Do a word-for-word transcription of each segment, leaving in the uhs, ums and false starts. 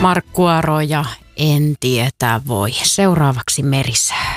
Markkuaro ja En tietää voi. Seuraavaksi merisää.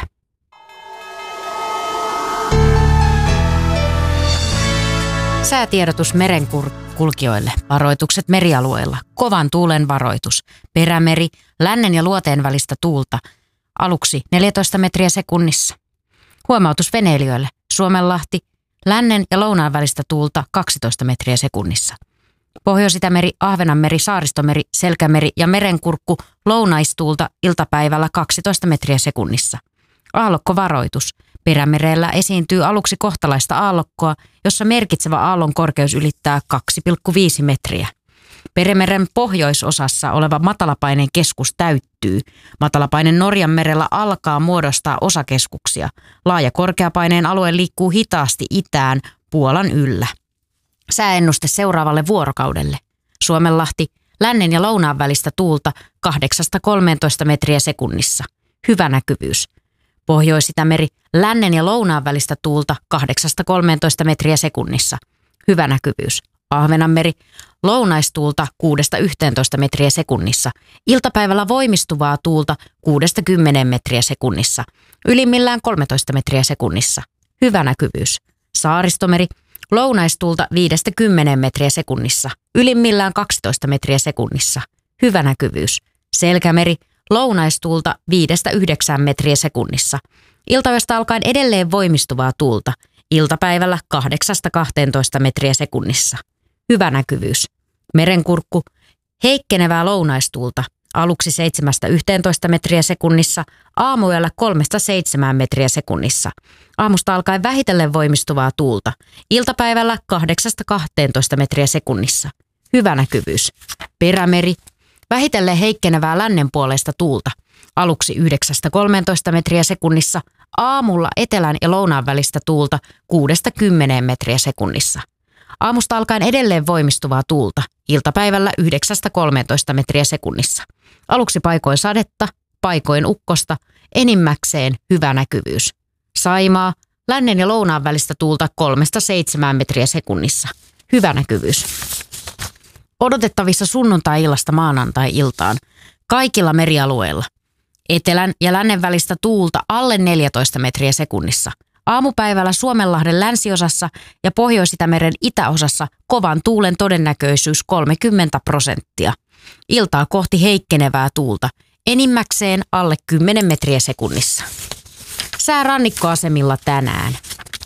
Säätiedotus merenkulkijoille. Varoitukset merialueilla. Kovan tuulen varoitus. Perämeri, lännen ja luoteen välistä tuulta. Aluksi neljätoista metriä sekunnissa. Huomautus veneilijöille. Suomenlahti, lännen ja lounaan välistä tuulta kaksitoista metriä sekunnissa. Pohjois-Itämeri, Ahvenanmeri, Saaristomeri, Selkämeri ja Merenkurkku lounaistuulta iltapäivällä kaksitoista metriä sekunnissa. Aallokkovaroitus. Perämerellä esiintyy aluksi kohtalaista aallokkoa, jossa merkitsevä aallon korkeus ylittää kaksi pilkku viisi metriä. Perämeren pohjoisosassa oleva matalapaineen keskus täyttyy. Matalapaine Norjanmerellä alkaa muodostaa osakeskuksia. Laaja korkeapaineen alue liikkuu hitaasti itään Puolan yllä. Sääennuste seuraavalle vuorokaudelle. Suomenlahti, lännen ja lounaan välistä tuulta kahdeksasta kolmeentoista metriä sekunnissa. Hyvä näkyvyys. Pohjois-Itämeri, lännen ja lounaan välistä tuulta kahdeksasta kolmeentoista metriä sekunnissa. Hyvä näkyvyys. Ahvenanmeri, lounaistuulta kuudesta yhteentoista metriä sekunnissa. Iltapäivällä voimistuvaa tuulta kuudesta kymmeneen metriä sekunnissa. Ylimmillään kolmetoista metriä sekunnissa. Hyvä näkyvyys. Saaristomeri, lounaistuulta viidestä kymmeneen metriä sekunnissa. Ylimmillään kaksitoista metriä sekunnissa. Hyvä näkyvyys. Selkämeri, lounaistuulta viidestä yhdeksään metriä sekunnissa. Iltayöstä alkaen edelleen voimistuvaa tuulta. Iltapäivällä kahdeksasta kahteentoista metriä sekunnissa. Hyvä näkyvyys. Merenkurkku, heikkenevää lounaistuulta. Aluksi seitsemästä yhteentoista metriä sekunnissa, aamuyöllä kolmesta seitsemään metriä sekunnissa. Aamusta alkaen vähitellen voimistuvaa tuulta. Iltapäivällä kahdeksasta kahteentoista metriä sekunnissa. Hyvä näkyvyys. Perämeri, vähitellen heikkenevää lännenpuoleista tuulta. Aluksi yhdeksästä kolmeentoista metriä sekunnissa, aamulla etelän ja lounaan välistä tuulta kuudesta kymmeneen metriä sekunnissa. Aamusta alkaen edelleen voimistuvaa tuulta. Iltapäivällä yhdeksästä kolmeentoista metriä sekunnissa. Aluksi paikoin sadetta, paikoin ukkosta, enimmäkseen hyvä näkyvyys. Saimaa, lännen ja lounaan välistä tuulta kolmesta seitsemään metriä sekunnissa. Hyvä näkyvyys. Odotettavissa sunnuntai-illasta maanantai-iltaan. Kaikilla merialueilla. Etelän ja lännen välistä tuulta alle neljätoista metriä sekunnissa. Aamupäivällä Suomenlahden länsiosassa ja Pohjois-Itämeren itäosassa kovan tuulen todennäköisyys kolmekymmentä prosenttia. Iltaa kohti heikkenevää tuulta, enimmäkseen alle kymmenen metriä sekunnissa. Sää rannikkoasemilla tänään.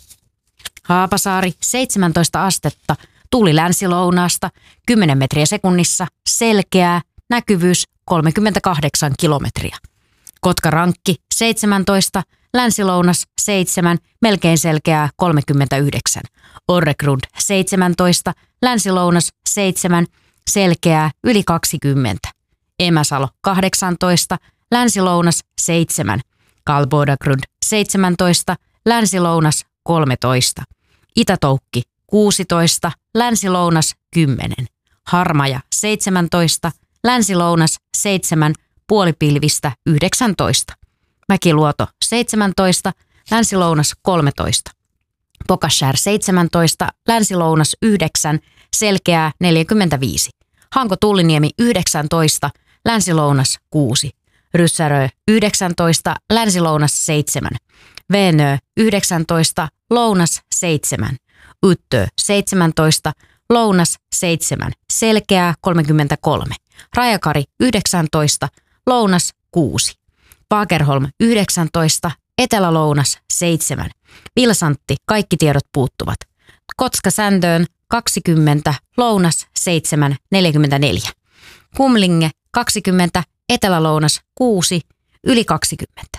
Haapasaari seitsemäntoista astetta, tuuli länsilounaasta kymmenen metriä sekunnissa, selkeää, näkyvyys kolmekymmentäkahdeksan kilometriä. Kotkarankki seitsemäntoista, länsilounas seitsemän, melkein selkeää kolmekymmentäyhdeksän. Orregrund seitsemäntoista, länsilounas seitsemän, selkeää yli kaksikymmentä. Emäsalo kahdeksantoista, länsilounas seitsemän. Kalbodagrund seitsemäntoista, länsilounas kolmetoista. Itätoukki kuusitoista, länsilounas kymmenen. Harmaja seitsemäntoista, länsilounas seitsemän, puolipilvistä yhdeksäntoista. Mäkiluoto seitsemäntoista, länsilounas kolmetoista. Pokashär seitsemäntoista, länsilounas yhdeksän, selkeää neljäkymmentäviisi. Hanko Tulliniemi yhdeksäntoista, länsilounas kuusi. Ryssärö yhdeksäntoista, länsilounas seitsemän. Veenö yhdeksäntoista, lounas seitsemän. Yttö seitsemäntoista, lounas seitsemän, selkeää kolmekymmentäkolme. Rajakari yhdeksäntoista, lounas kuusi. Fagerholm yhdeksäntoista, etelälounas seitsemän. Vilsantti, kaikki tiedot puuttuvat. Kotska Sändöön kaksikymmentä, lounas seitsemän, neljäkymmentäneljä. Kumlinge kaksikymmentä, etelälounas kuusi, yli kaksikymmentä.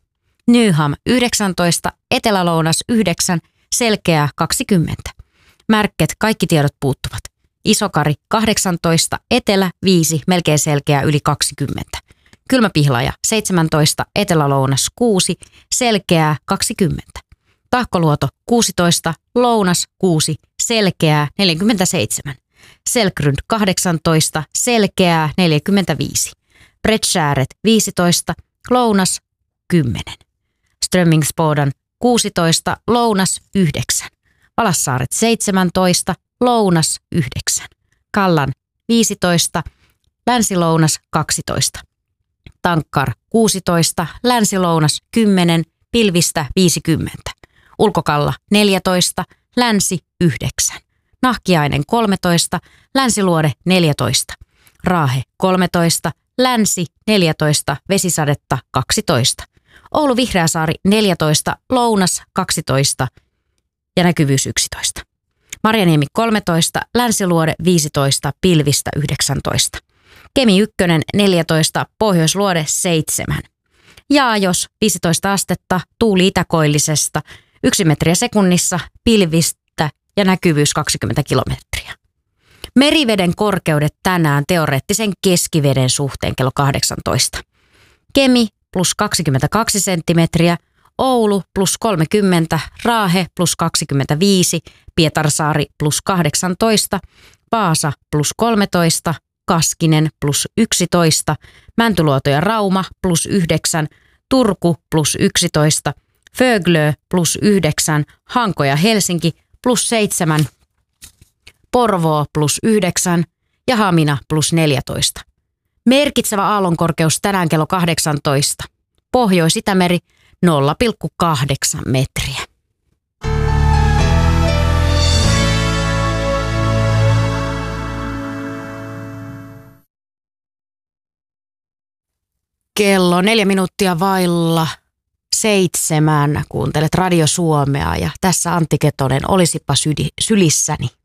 Nyham yhdeksäntoista, etelälounas yhdeksän, selkeää kaksikymmentä. Märket, kaikki tiedot puuttuvat. Isokari kahdeksantoista, etelä viisi, melkein selkeää yli kaksikymmentä. Kylmäpihlaja seitsemäntoista, etelälounas kuusi, selkeää kaksikymmentä. Tahkoluoto kuusitoista, lounas kuusi, selkeää neljäkymmentäseitsemän. Selkrund kahdeksantoista, selkeää neljäkymmentäviisi. Bredskääret viisitoista, lounas kymmenen. Strömmingsboden kuusitoista, lounas yhdeksän. Valassaaret seitsemäntoista, lounas yhdeksän. Kallan viisitoista, länsi-lounas kaksitoista. Tankkar kuusitoista, länsi-lounas kymmenen, pilvistä viisikymmentä. Ulkokalla neljätoista, länsi yhdeksän. Nahkiainen kolmetoista, länsiluode neljätoista. Raahe kolmetoista, länsi neljätoista, vesisadetta kaksitoista. Oulu Vihreäsaari neljätoista, lounas kaksitoista ja näkyvyys yksitoista. Marjaniemi kolmetoista, länsiluode viisitoista, pilvistä yhdeksäntoista. Kemi ykkönen neljätoista, pohjoisluode seitsemän. Jaajos viisitoista astetta, tuuli itäkoillisesta, yksi metriä sekunnissa, pilvistä ja näkyvyys kaksikymmentä kilometriä. Meriveden korkeudet tänään teoreettisen keskiveden suhteen kello kahdeksantoista. Kemi plus kaksikymmentäkaksi senttimetriä, Oulu plus kolmekymmentä, Raahe plus kaksikymmentäviisi, Pietarsaari plus kahdeksantoista, Vaasa plus kolmetoista, Kaskinen plus yksitoista, Mäntyluoto ja Rauma plus yhdeksän, Turku plus yksitoista, Föglö plus yhdeksän, Hanko ja Helsinki plus seitsemän, Porvoo plus yhdeksän ja Hamina plus neljätoista. Merkitsevä aallonkorkeus tänään kello kahdeksantoista. Pohjois-Itämeri nolla pilkku kahdeksan metriä. Kello neljä minuuttia vailla seitsemän. Kuuntelet Radio Suomea ja tässä Antti Ketonen, olisipa syli, sylissäni.